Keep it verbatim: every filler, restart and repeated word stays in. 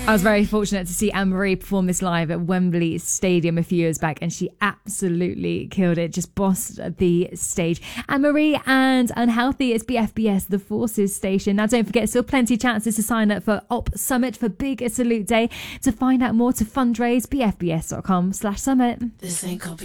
I was very fortunate to see Anne-Marie perform this live at Wembley Stadium a few years back, and she absolutely killed it, just bossed the stage. Anne-Marie and Unhealthy is B F B S, the Forces station. Now don't forget, still plenty of chances to sign up for Op Summit for Big Salute Day. To find out more, to fundraise, bfbs.com slash summit. This ain't copy.